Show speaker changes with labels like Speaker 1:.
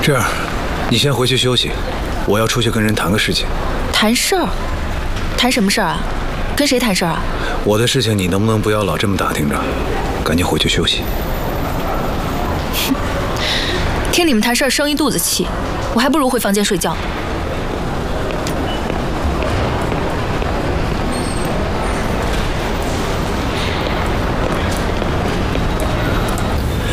Speaker 1: 这样，你先回去休息，我要出去跟人谈个事情。
Speaker 2: 谈事儿？谈什么事儿啊？跟谁谈事儿啊？
Speaker 1: 我的事情你能不能不要老这么打听着？赶紧回去休息。
Speaker 2: 听你们谈事儿生一肚子气，我还不如回房间睡觉。